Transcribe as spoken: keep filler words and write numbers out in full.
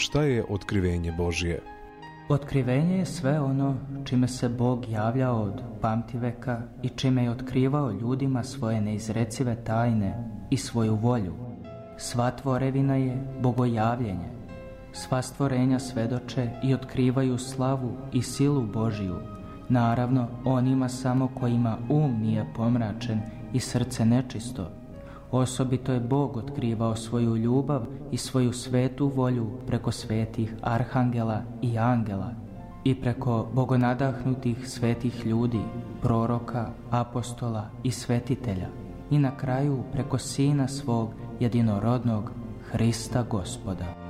šta je otkrivenje Božje? Otkrivenje je sve ono čime se Bog javljao od pamtiveka i čime je otkrivao ljudima svoje neizrecive tajne i svoju volju. Sva tvorevina je bogojavljenje. Sva stvorenja svedoče i otkrivaju slavu i silu Božiju. Naravno, onima samo kojima um nije pomračen i srce nečisto. Osobito je Bog otkrivao svoju ljubav i svoju svetu volju preko svetih arhangela i angela i preko bogonadahnutih svetih ljudi, proroka, apostola i svetitelja i na kraju preko Sina svog jedinorodnog, Hrista Gospoda.